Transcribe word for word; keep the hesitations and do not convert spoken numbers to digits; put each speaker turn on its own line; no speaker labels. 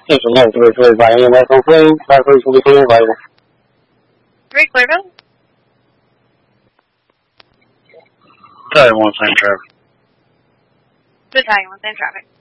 Yes, no, three three by A M S on plane, five three will be clear available.
Three Clearville?
Battalion one, same traffic.
Battalion one, same traffic.